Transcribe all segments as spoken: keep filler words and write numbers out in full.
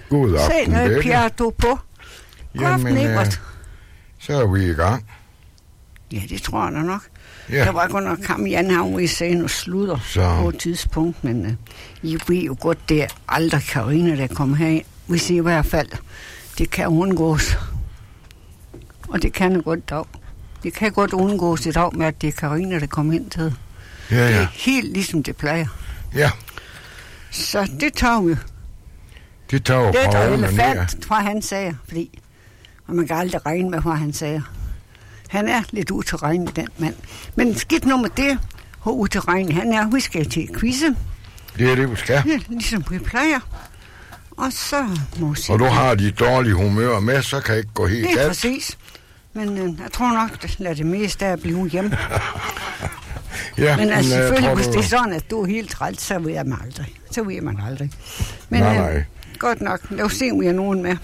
God aften, Se noget Bette. Piato på. God aften, Ebert. øh, så er vi i gang. Ja, det tror jeg da nok. Ja. Der var godt nok ham Jan, han ville sige noget slutter Så. på et tidspunkt, men uh, I ved jo godt, det er aldrig Karina, der kommer herind. Vi siger i hvert fald, det kan undgås. Og det kan det godt i dag. Det kan godt undgås i dag med, at det er Karina, der kommer ind til. Ja, Det er ja. helt ligesom det plejer. Ja, Så det tager vi. det tager jo Det er fra der oven og ned. elefant fra han sagde, fordi og man kan aldrig regne med, hvad han sagde. Han er lidt utilregnelig, den mand. Men skidt nummer det, hvor utilregnelig han er. Vi skal til quizze. Det er det, vi skal. Ja, ligesom vi plejer. Og så må vi se. Og du har de dårlige humør med, så kan jeg ikke gå helt Det er galt. præcis. Men øh, jeg tror nok, at lad det meste af at blive hjemme. Ja, Men altså øh, selvfølgelig, tror hvis du- det er sådan, at du er helt træt, så vil jeg mig aldrig. Så vil jeg mig aldrig. Men Nej, nej. Øh, godt nok. Lad os se, om vi har nogen med.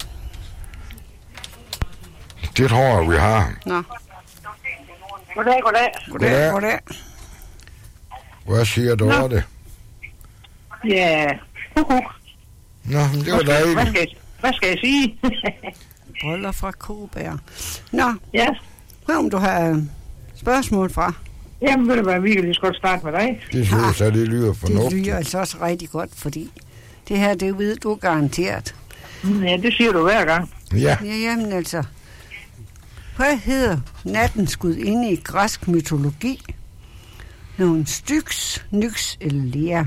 Det tror jeg, vi har. Nå, Goddag, goddag. goddag, Goddag. goddag. Hvad siger du Nå. om det? Ja, kukuk. Nå, men det var Hvad dejligt. skal, jeg- hvad skal jeg sige? Boller fra Kobær. Nå, ja, hvad om du har øh, spørgsmål fra? jamen ved du hvad, vi kan lige så godt starte med dig. Det synes jeg, det lyder Det fornuftigt. lyder altså også rigtig godt, fordi det her, det ved du garanteret. Ja, det siger du hver gang. Ja, Ja, jamen altså. Hvad hedder nattens gudinde i græsk mytologi? Nogen Styx, Nyx eller Lea?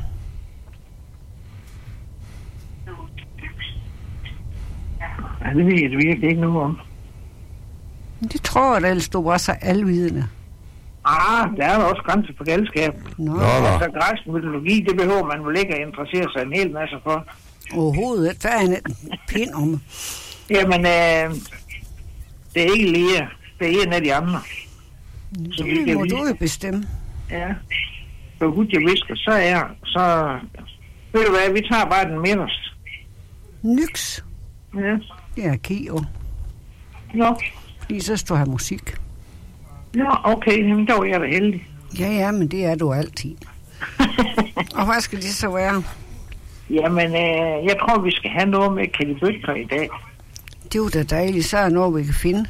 Ja, det ved jeg det virkelig ikke noget om. Det tror jeg da ellers, du var så alvidende. Ah, der er jo også grænser for galskab. Nå, nå, nå. Altså græsk mytologi, det behøver man vel ikke at interessere sig en hel masse for. overhovedet ikke. Der er en pind om. Jamen, øh, det er ikke Lea. Det er en af de andre. Så vi Det kan må lige- du jo bestemme. Ja. Så godt jeg visker, så er så... Ved du hvad, vi tager bare den midterste. Nyx, Ja. det er Kio. Nå, Lige så står her musik. Nå, okay, jamen der var jeg da heldig. Ja, ja, men det er du altid. Og hvad skal det så være? Jamen, øh, jeg tror, vi skal have noget med kalibøtter i dag. Det er jo da dejligt, så er noget, vi kan finde.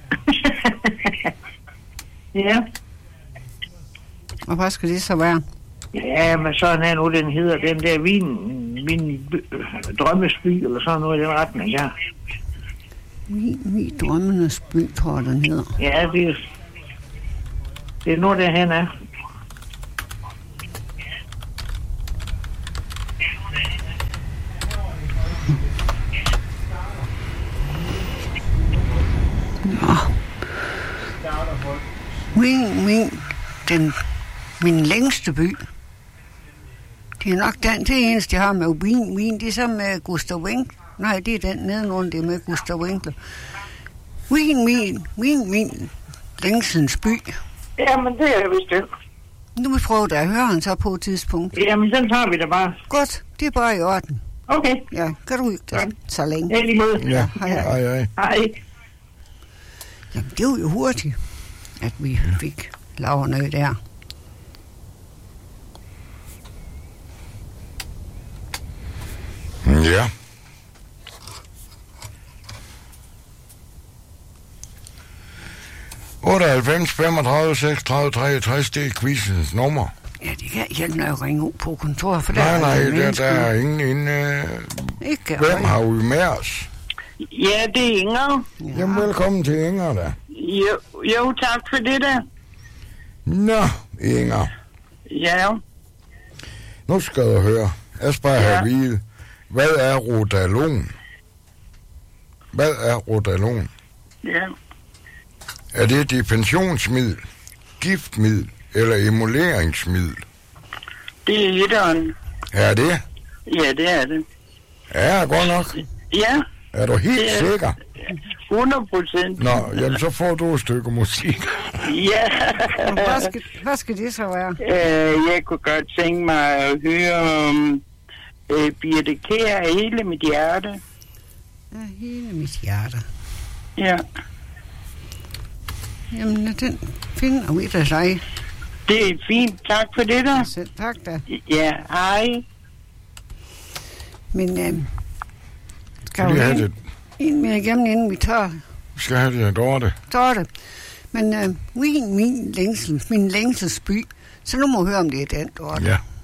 Ja. Og hvad skal det så være? Ja, men sådan er nu, den hedder den der vin, min by- drømmesby, eller sådan noget i den retning, ja. Min, min drømmenes by, tror jeg, den hedder. Ja, det er, det er nu, der hen er. Min, min, den, min længste by. Det er nok den, det er eneste, jeg har med Wien. Wien, det er så med Gustav Winkler. Nej, det er den nedenunder, det er med Gustav Winkler. Wien, min, Wien, min længselens by. Jamen, det er vist det. Nu vil prøve da at høre han så på et tidspunkt. Jamen, den tager vi da bare. Godt, det er bare i orden. Okay. Ja, kan du ikke det så længe? Ja, lige måde. ja. Hej, hej. Ej, ej. Hej. Jamen, det var jo hurtigt, at vi fik laverne der. Ja. otteoghalvfems femogtredive seksogtredive treogtres, det er quizens nummer. Ja, det kan ikke hjælpe, når jeg ringer ud på kontoret, for der Nej, er nej, en der, menneske. der er ingen inde. Ikke Hvem har vi med os? Ja, det er Inger. Ja. Jamen, velkommen til Inger, da. Jo, jo tak for det der. Nå, Inger. Ja, Nu skal du høre. Jeg skal bare Ja. have at vide, hvad er Rodalon? Hvad er Rodalon? ja. Er det et defensionsmiddel, giftmiddel eller emuleringsmiddel? Det er etteren. Er det? Ja, det er det. Ja, godt nok. Ja, Er du helt Det er- sikker? hundrede procent. Nå, jamen så får du et stykke musik. Ja. Og Hvad skal, hvad skal det så være? Øh, jeg kunne godt tænke mig at høre om øh, Birte Kjær af hele mit hjerte. Ja, hele mit hjerte. Ja, Jamen, den finder vi da sig. det er fint. Tak for det der. Selv tak da. Ja, hej. Men øh, skal Vi jo have en, det. en mere igennem, inden vi tør, Vi skal have det af Dorte. tør det. Men øh, Wien, min længsel, min længselsby, så nu må jeg høre, om det er den, Dorte. Ja.